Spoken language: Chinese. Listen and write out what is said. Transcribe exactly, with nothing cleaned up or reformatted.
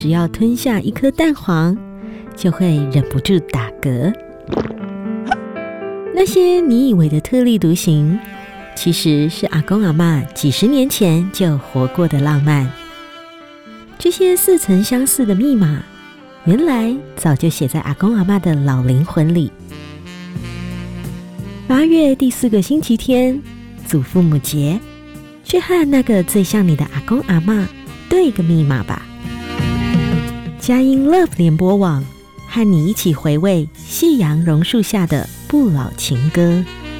只要吞下一颗蛋黄，就会忍不住打嗝。那些你以为的特立独行，其实是阿公阿嬷几十年前就活过的浪漫。这些似曾相识的密码，原来早就写在阿公阿嬷的老灵魂里。八月第四个星期天，祖父母节，去和那个最像你的阿公阿嬷对个密码吧。佳音 Love 联播网和你一起回味夕阳榕树下的不老情歌。